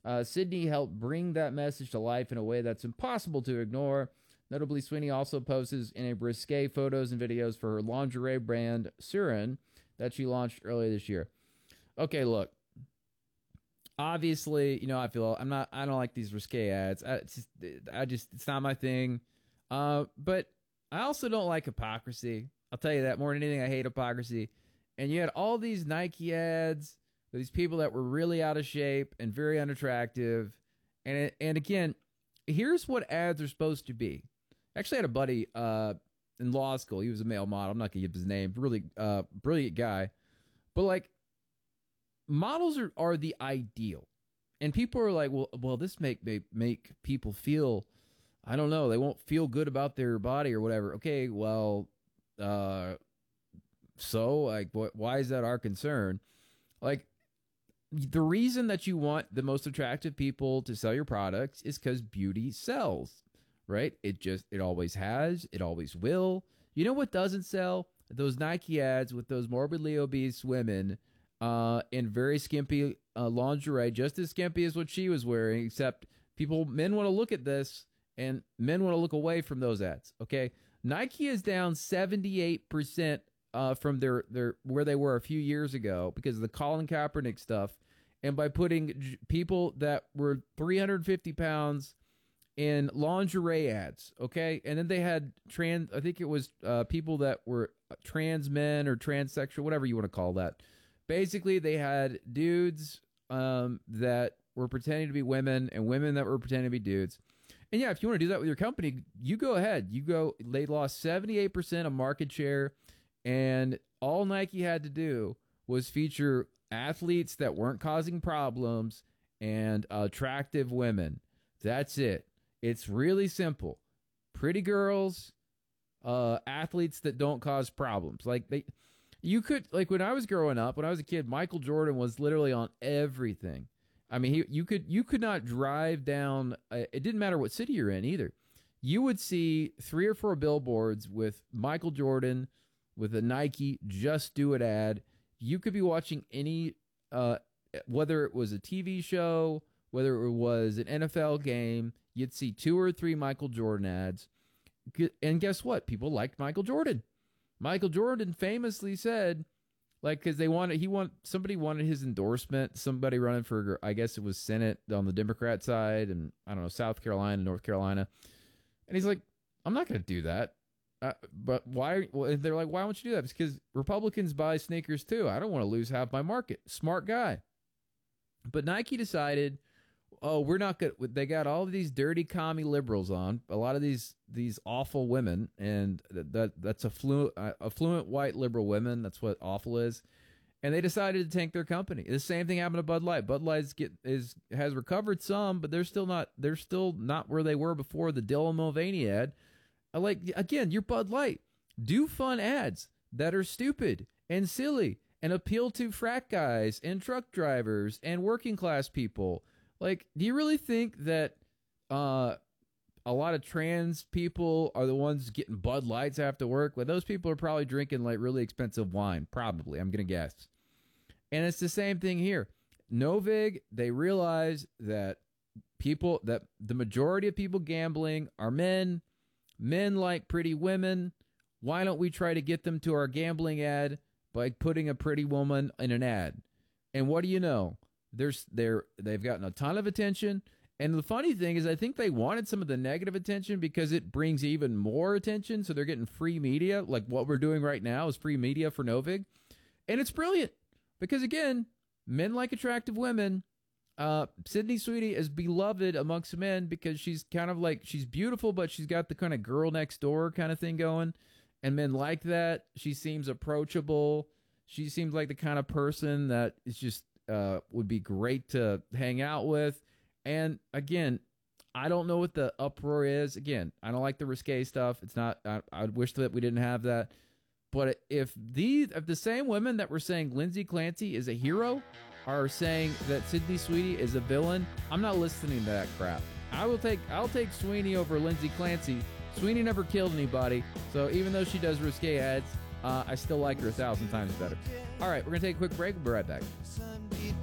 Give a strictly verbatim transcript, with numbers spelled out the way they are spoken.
Uh, Sydney helped bring that message to life in a way that's impossible to ignore. Notably, Sweeney also poses in a risque photos and videos for her lingerie brand Surin that she launched earlier this year. Okay, look. Obviously, you know, I feel I'm not. I don't like these risque ads. I just, I just it's not my thing. Uh, but I also don't like hypocrisy. I'll tell you that more than anything. I hate hypocrisy. And you had all these Nike ads with these people that were really out of shape and very unattractive. And it, and again, here's what ads are supposed to be. Actually, I had a buddy uh, in law school. He was a male model. I'm not gonna give his name. Really uh, brilliant guy. But like, models are, are the ideal. And people are like, well, well, this make, make make people feel, I don't know, they won't feel good about their body or whatever. Okay, well, uh, so like, what? Why is that our concern? Like, the reason that you want the most attractive people to sell your products is because beauty sells, right? It just, it always has, it always will. You know what doesn't sell? Those Nike ads with those morbidly obese women uh, in very skimpy uh, lingerie, just as skimpy as what she was wearing, except people, men want to look at this and men want to look away from those ads. Okay. Nike is down seventy-eight percent uh, from their, their, where they were a few years ago because of the Colin Kaepernick stuff. And by putting j- people that were three hundred fifty pounds in lingerie ads, okay? And then they had trans, I think it was uh, people that were trans men or transsexual, whatever you want to call that. Basically, they had dudes um, that were pretending to be women and women that were pretending to be dudes. And yeah, if you want to do that with your company, you go ahead. You go, they lost seventy-eight percent of market share, and all Nike had to do was feature athletes that weren't causing problems and attractive women. That's it. It's really simple. Pretty girls, uh, athletes that don't cause problems. Like they, you could, like when I was growing up, when I was a kid, Michael Jordan was literally on everything. I mean, he, you could, you could not drive down. Uh, it didn't matter what city you're in either. You would see three or four billboards with Michael Jordan with a Nike Just Do It ad. You could be watching any, uh, whether it was a T V show, whether it was an N F L game, you'd see two or three Michael Jordan ads. And guess what? People liked Michael Jordan. Michael Jordan famously said, like, because they wanted, he want somebody wanted his endorsement, somebody running for, I guess it was Senate on the Democrat side, and I don't know, South Carolina, North Carolina. And he's like, I'm not going to do that. Uh, but why? Well, they're like, why won't you do that? It's because Republicans buy sneakers too. I don't want to lose half my market. Smart guy. But Nike decided, oh, we're not good. They got all of these dirty commie liberals on, a lot of these these awful women, and that that's affluent, uh, affluent white liberal women. That's what awful is. And they decided to tank their company. The same thing happened to Bud Light. Bud Light get is has recovered some, but they're still not they're still not where they were before the Dylan Mulvaney ad. Like, again, you're Bud Light. Do fun ads that are stupid and silly and appeal to frat guys and truck drivers and working class people. Like, do you really think that uh, a lot of trans people are the ones getting Bud Lights after work? Well, those people are probably drinking like really expensive wine. Probably, I'm going to guess. And it's the same thing here. Novig, they realize that people, that the majority of people gambling are men. Men like pretty women. Why don't we try to get them to our gambling ad by putting a pretty woman in an ad? And what do you know? There's they're they've gotten a ton of attention. And the funny thing is, I think they wanted some of the negative attention because it brings even more attention. So they're getting free media. Like what we're doing right now is free media for Novig. And it's brilliant because, again, men like attractive women. Uh, Sydney Sweeney is beloved amongst men because she's kind of like, she's beautiful, but she's got the kind of girl next door kind of thing going. And men like that. She seems approachable. She seems like the kind of person that is just, uh, would be great to hang out with. And again, I don't know what the uproar is. Again, I don't like the risque stuff. It's not, I, I wish that we didn't have that. But if these, if the same women that were saying Lindsay Clancy is a hero are saying that Sydney Sweeney is a villain, I'm not listening to that crap. I will take, I'll take Sweeney over Lindsay Clancy. Sweeney never killed anybody, so even though she does risque ads, uh, I still like her a thousand times better. All right, we're gonna take a quick break. We'll be right back.